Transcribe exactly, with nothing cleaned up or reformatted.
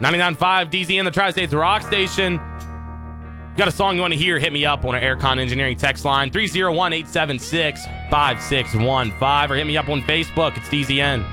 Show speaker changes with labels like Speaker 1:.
Speaker 1: ninety-nine point five D Z N, the Tri-States Rock Station. Got a song you want to hear? Hit me up on our Aircon Engineering text line, three oh one, eight seven six, five six one five, or hit me up on Facebook. It's D Z N.